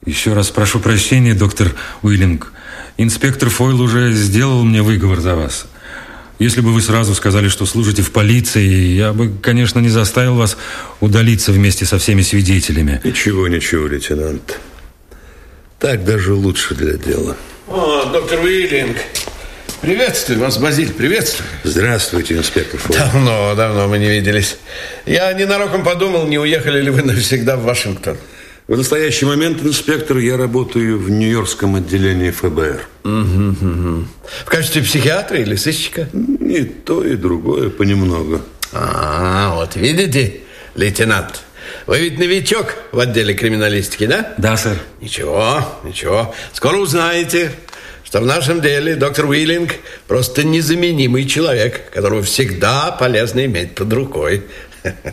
Еще раз прошу прощения, доктор Уиллинг. Инспектор Фойл уже сделал мне выговор за вас. Если бы вы сразу сказали, что служите в полиции, я бы, конечно, не заставил вас удалиться вместе со всеми свидетелями. Ничего, лейтенант. Так даже лучше для дела. О, доктор Уиллинг. Приветствую вас, Базиль, приветствую. Здравствуйте, инспектор Фойл. Давно мы не виделись. Я ненароком подумал, не уехали ли вы навсегда в Вашингтон. В настоящий момент, инспектор, я работаю в Нью-Йоркском отделении ФБР. В качестве психиатра или сыщика? И то, и другое понемногу. Вот видите, лейтенант, вы ведь новичок в отделе криминалистики, да? Да, сэр. Ничего. Скоро узнаете, что в нашем деле доктор Уиллинг просто незаменимый человек, которого всегда полезно иметь под рукой.